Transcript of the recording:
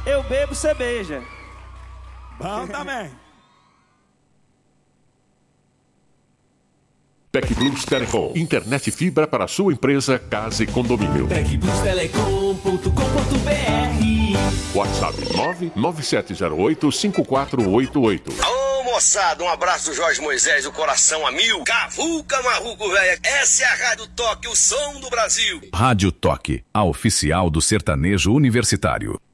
Eu bebo, você beija. Bom também. TecPlus Telecom. Internet fibra para sua empresa, casa e condomínio. TecPlusTelecom.com.br. WhatsApp 997085488. Ô moçada, um abraço do Jorge Moisés, o coração a mil. Cavuca Marruco, velho. Essa é a Rádio Toque, o som do Brasil. Rádio Toque, a oficial do sertanejo universitário.